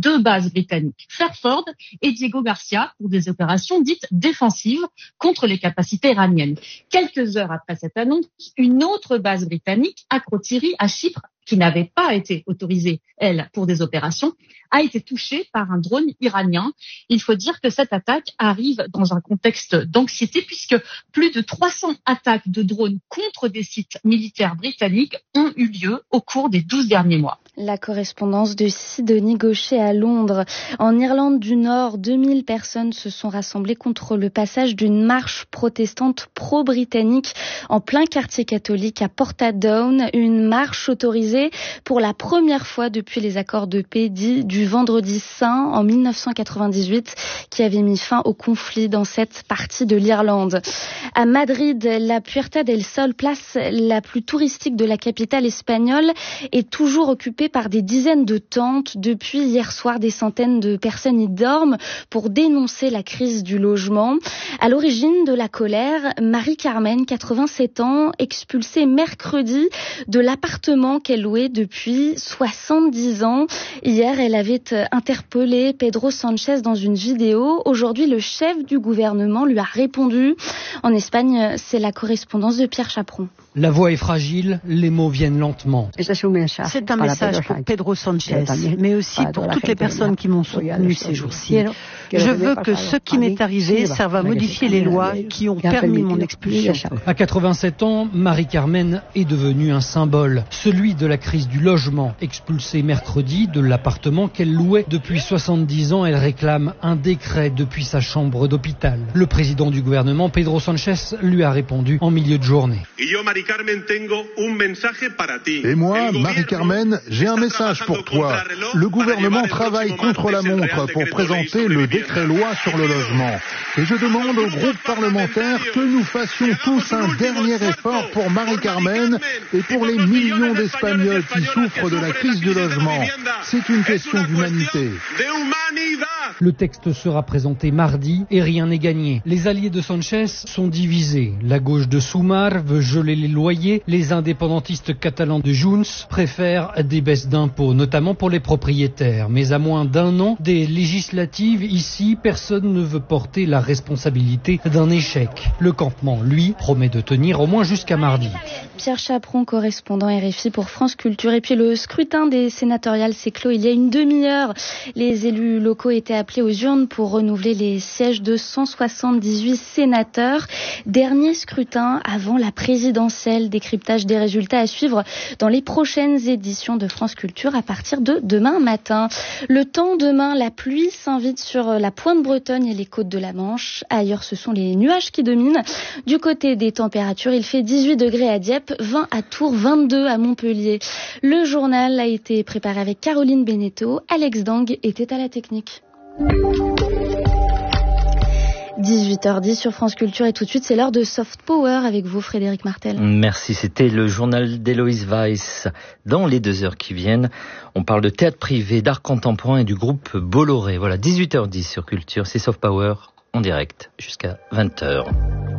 2 bases britanniques, Fairford et Diego Garcia, pour des opérations dites défensives contre les capacités iraniennes. Quelques heures après cette annonce, une autre base britannique, Akrotiri, à Chypre, qui n'avait pas été autorisée, elle, pour des opérations, a été touchée par un drone iranien. Il faut dire que cette attaque arrive dans un contexte d'anxiété puisque plus de 300 attaques de drones contre des sites militaires britanniques ont eu lieu au cours des 12 derniers mois. La correspondance de Sidonie Gaucher à Londres. En Irlande du Nord, 2000 personnes se sont rassemblées contre le passage d'une marche protestante pro-britannique en plein quartier catholique à Portadown. Une marche autorisée pour la première fois depuis les accords de paix dits du Vendredi Saint en 1998 qui avait mis fin au conflit dans cette partie de l'Irlande. À Madrid, la Puerta del Sol, place la plus touristique de la capitale espagnole, est toujours occupée par des dizaines de tentes. Depuis hier soir, des centaines de personnes y dorment pour dénoncer la crise du logement. À l'origine de la colère, Marie-Carmen, 87 ans, expulsée mercredi de l'appartement qu'elle louait depuis 70 ans. Hier, elle avait interpellé Pedro Sanchez dans une vidéo. Aujourd'hui, le chef du gouvernement lui a répondu. En Espagne, c'est la correspondance de Pierre Chaperon. La voix est fragile, les mots viennent lentement. C'est un message pour Pedro Sanchez, mais aussi pour toutes les personnes qui m'ont soutenu ces jours-ci. Je veux que ce qui m'est arrivé serve à modifier les lois qui ont permis mon expulsion. À 87 ans, Marie-Carmen est devenue un symbole, celui de la crise du logement. Expulsée mercredi de l'appartement qu'elle louait depuis 70 ans, elle réclame un décret depuis sa chambre d'hôpital. Le président du gouvernement, Pedro Sanchez, lui a répondu en milieu de journée. Et moi, Marie-Carmen, j'ai un message pour toi. Le gouvernement travaille contre la montre pour présenter le décret-loi sur le logement. Et je demande au groupe parlementaire que nous fassions tous un dernier effort pour Marie-Carmen et pour les millions d'Espagnols qui souffrent de la crise du logement. C'est une question d'humanité. Le texte sera présenté mardi et rien n'est gagné. Les alliés de Sanchez sont divisés. La gauche de Sumar veut geler les loyers. Les indépendantistes catalans de Junts préfèrent des baisses d'impôts, notamment pour les propriétaires. Mais à moins d'un an des législatives, ici, personne ne veut porter la responsabilité d'un échec. Le campement, lui, promet de tenir au moins jusqu'à mardi. Pierre Chaperon, correspondant RFI pour France Culture. Et puis le scrutin des sénatoriales s'est clos il y a une demi-heure. Les élus locaux étaient appelés aux urnes pour renouveler les sièges de 178 sénateurs. Dernier scrutin avant la présidentielle. Décryptage des résultats à suivre dans les prochaines éditions de France Culture à partir de demain matin. Le temps demain, la pluie s'invite sur la pointe bretonne et les côtes de la Manche. Ailleurs, ce sont les nuages qui dominent. Du côté des températures, il fait 18 degrés à Dieppe, 20 à Tours, 22 à Montpellier. Le journal a été préparé avec Caroline Beneteau. Alex Dang était à la technique. 18h10 sur France Culture et tout de suite c'est l'heure de Soft Power avec vous Frédéric Martel. Merci, c'était le journal d'Héloïse Weiss. Dans les 2 heures qui viennent, on parle de théâtre privé, d'art contemporain et du groupe Bolloré. Voilà, 18h10 sur Culture, c'est Soft Power en direct jusqu'à 20h.